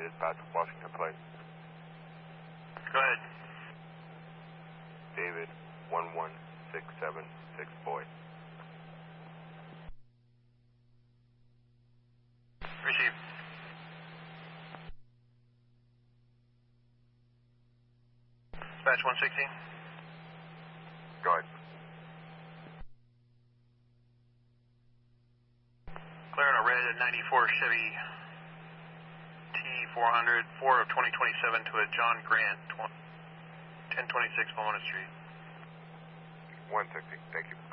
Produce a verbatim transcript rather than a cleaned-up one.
dispatch, Washington Place. Go ahead. David, one one six seven six Boy. Receive. Dispatch one sixteen. Go ahead. Clearing a red ninety-four Chevy T four hundred, four of twenty twenty-seven to a John Grant, ten twenty-six Pomona Street. one sixty, thank you.